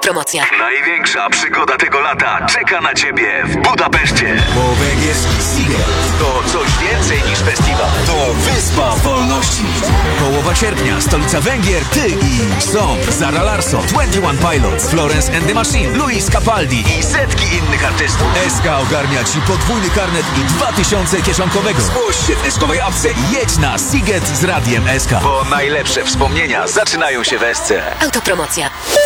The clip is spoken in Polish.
Autopromocja. Największa przygoda tego lata czeka na Ciebie w Budapeszcie. Bo węgierski Seagull To coś więcej niż festiwal. to wyspa wolności. Połowa sierpnia, stolica Węgier, ty i Song, Zara Larsson, 21 Pilots, Florence and the Machine, Luis Capaldi I setki innych artystów. SK ogarnia ci podwójny karnet i 2000 kieszonkowego. Zgłoś się w SK-owej apce i jedź na Seagate z Radiem SK. Bo najlepsze wspomnienia zaczynają się w SC. Autopromocja.